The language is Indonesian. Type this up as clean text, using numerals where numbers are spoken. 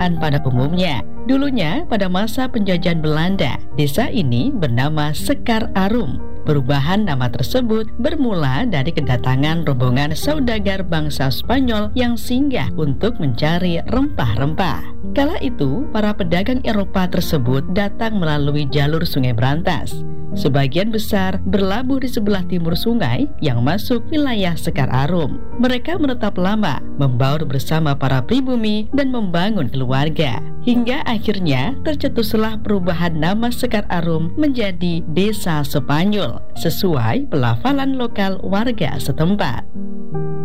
kerajaan pada umumnya. Dulunya, pada masa penjajahan Belanda, desa ini bernama Sekar Arum. Perubahan nama tersebut bermula dari kedatangan rombongan saudagar bangsa Spanyol yang singgah untuk mencari rempah-rempah. Kala itu, para pedagang Eropa tersebut datang melalui jalur Sungai Brantas. Sebagian besar berlabuh di sebelah timur sungai yang masuk wilayah Sekar Arum. Mereka menetap lama, membaur bersama para pribumi dan membangun keluarga. Hingga akhirnya tercetuslah perubahan nama Sekar Arum menjadi Desa Spanyol, sesuai pelafalan lokal warga setempat.